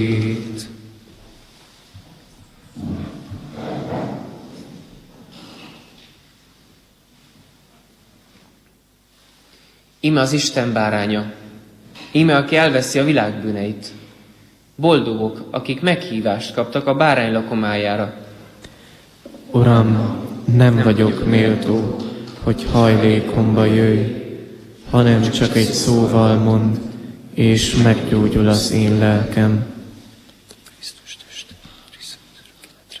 Íme az Isten báránya, íme aki elveszi a világ bűneit. Boldogok, akik meghívást kaptak a bárány lakomájára. Uram, nem vagyok méltó, hogy hajlékomba jöjj, hanem csak egy szóval mondd, és meggyógyul az én lelkem.